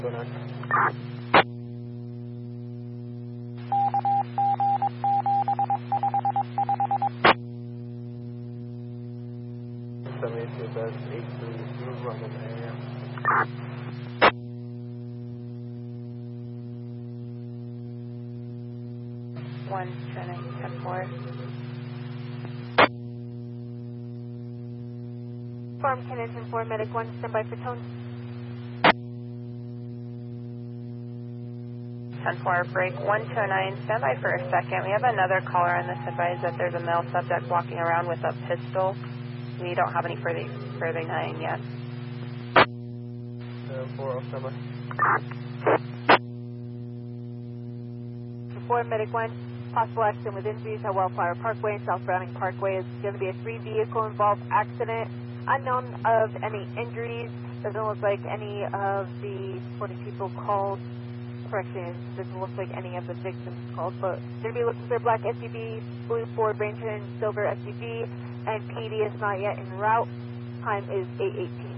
Going on. That's 832 Roman AM. One turning 10-4. Farm Cannon 4, Medic 1, standby for tone. 10-4, break 129, standby for a second. We have another caller on this advise that there's a male subject walking around with a pistol. We don't have any further 9 yet. 4, standby. 4, Medic 1, possible accident with injuries at Wildflower Parkway and South Browning Parkway. Is going to be a 3-vehicle involved accident. Unknown of any injuries. Doesn't look like any of the 40 people called. Correction, doesn't look like any of the victims called, but going to be looking for a black SUV, blue Ford Ranger, and silver SUV, and PD is not yet en route. Time is 8:18.